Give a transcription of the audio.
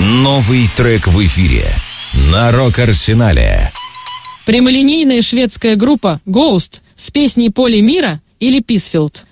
Новый трек в эфире на Рок-Арсенале. Прямолинейная шведская группа Ghost с песней «Поле мира» или «Писфилд».